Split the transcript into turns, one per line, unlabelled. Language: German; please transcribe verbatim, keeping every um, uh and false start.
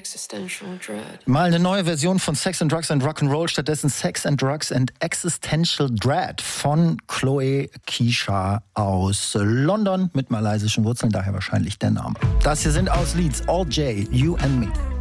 Mal eine neue Version von Sex and Drugs and Rock'n'Roll, stattdessen Sex and Drugs and Existential Dread von Chloe Keisha aus London mit malaysischen Wurzeln, daher wahrscheinlich der Name. Das hier sind aus Leeds, All J, You and Me.